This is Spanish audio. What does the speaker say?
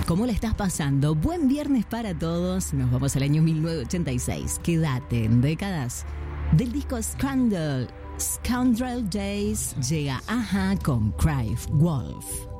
¿Cómo la estás pasando? Buen viernes para todos. Nos vamos al año 1986. Quédate en décadas. Del disco Scandal, Scoundrel Days, llega Aha con Cry Wolf.